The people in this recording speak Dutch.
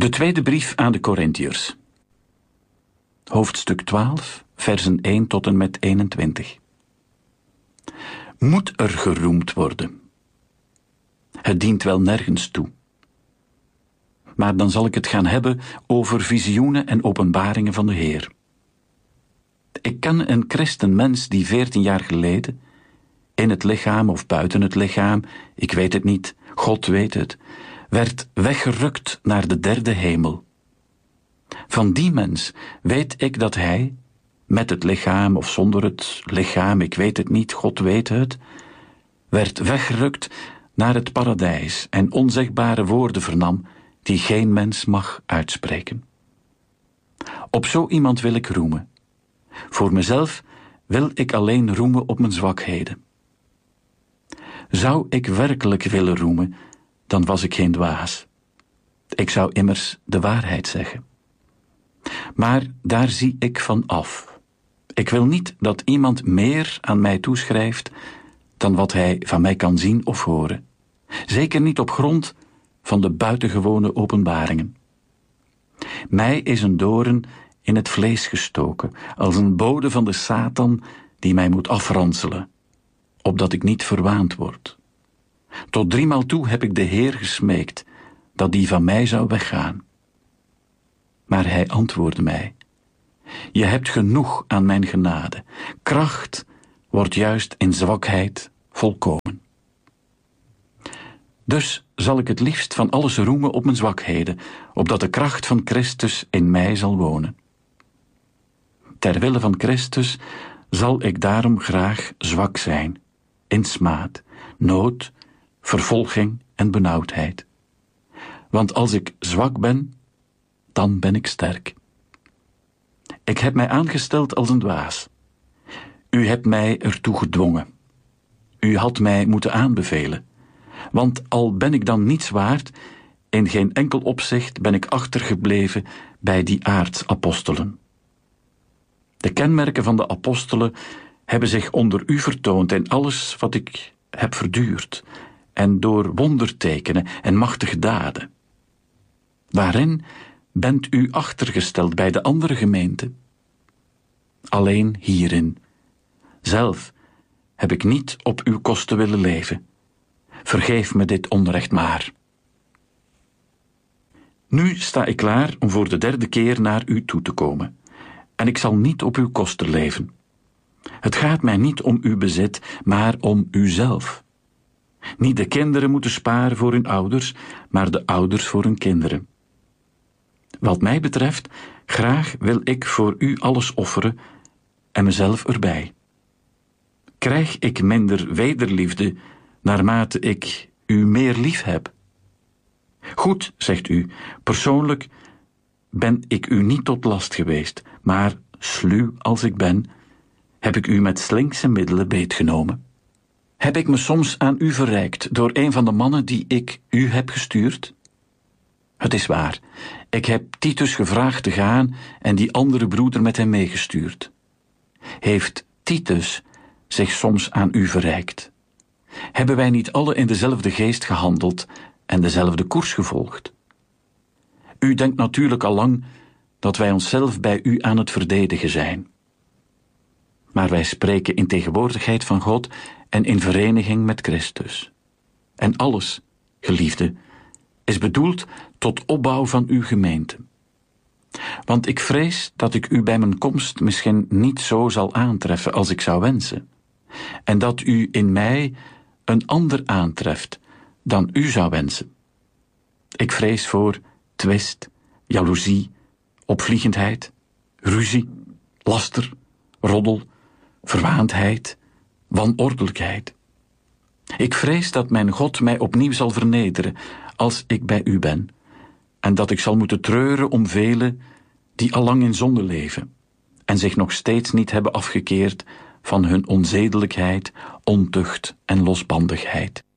De tweede brief aan de Korintiërs. Hoofdstuk 12, versen 1 tot en met 21. Moet er geroemd worden? Het dient wel nergens toe. Maar dan zal ik het gaan hebben over visioenen en openbaringen van de Heer. Ik ken een christenmens die 14 jaar geleden, in het lichaam of buiten het lichaam, ik weet het niet, God weet het, werd weggerukt naar de derde hemel. Van die mens weet ik dat hij, met het lichaam of zonder het lichaam, ik weet het niet, God weet het, werd weggerukt naar het paradijs en onzegbare woorden vernam die geen mens mag uitspreken. Op zo iemand wil ik roemen. Voor mezelf wil ik alleen roemen op mijn zwakheden. Zou ik werkelijk willen roemen, dan was ik geen dwaas. Ik zou immers de waarheid zeggen. Maar daar zie ik van af. Ik wil niet dat iemand meer aan mij toeschrijft dan wat hij van mij kan zien of horen. Zeker niet op grond van de buitengewone openbaringen. Mij is een doorn in het vlees gestoken, als een bode van de Satan die mij moet afranselen, opdat ik niet verwaand word. Tot 3 maal toe heb ik de Heer gesmeekt dat die van mij zou weggaan. Maar hij antwoordde mij: je hebt genoeg aan mijn genade. Kracht wordt juist in zwakheid volkomen. Dus zal ik het liefst van alles roemen op mijn zwakheden, opdat de kracht van Christus in mij zal wonen. Ter wille van Christus zal ik daarom graag zwak zijn, in smaad, nood, vervolging en benauwdheid. Want als ik zwak ben, dan ben ik sterk. Ik heb mij aangesteld als een dwaas. U hebt mij ertoe gedwongen. U had mij moeten aanbevelen. Want al ben ik dan niets waard, in geen enkel opzicht ben ik achtergebleven bij die aartsapostelen. De kenmerken van de apostelen hebben zich onder u vertoond in alles wat ik heb verduurd, en door wondertekenen en machtige daden. Waarin bent u achtergesteld bij de andere gemeenten? Alleen hierin. Zelf heb ik niet op uw kosten willen leven. Vergeef me dit onrecht maar. Nu sta ik klaar om voor de 3e keer naar u toe te komen. En ik zal niet op uw kosten leven. Het gaat mij niet om uw bezit, maar om uzelf. Niet de kinderen moeten sparen voor hun ouders, maar de ouders voor hun kinderen. Wat mij betreft, graag wil ik voor u alles offeren en mezelf erbij. Krijg ik minder wederliefde naarmate ik u meer lief heb? Goed, zegt u, persoonlijk ben ik u niet tot last geweest, maar sluw als ik ben, heb ik u met slinkse middelen beetgenomen. Heb ik me soms aan u verrijkt door een van de mannen die ik u heb gestuurd? Het is waar, ik heb Titus gevraagd te gaan en die andere broeder met hem meegestuurd. Heeft Titus zich soms aan u verrijkt? Hebben wij niet alle in dezelfde geest gehandeld en dezelfde koers gevolgd? U denkt natuurlijk al lang dat wij onszelf bij u aan het verdedigen zijn. Maar wij spreken in tegenwoordigheid van God en in vereniging met Christus. En alles, geliefde, is bedoeld tot opbouw van uw gemeente. Want ik vrees dat ik u bij mijn komst misschien niet zo zal aantreffen als ik zou wensen, en dat u in mij een ander aantreft dan u zou wensen. Ik vrees voor twist, jaloezie, opvliegendheid, ruzie, laster, roddel, verwaandheid, wanordelijkheid. Ik vrees dat mijn God mij opnieuw zal vernederen als ik bij u ben, en dat ik zal moeten treuren om velen die allang in zonde leven en zich nog steeds niet hebben afgekeerd van hun onzedelijkheid, ontucht en losbandigheid.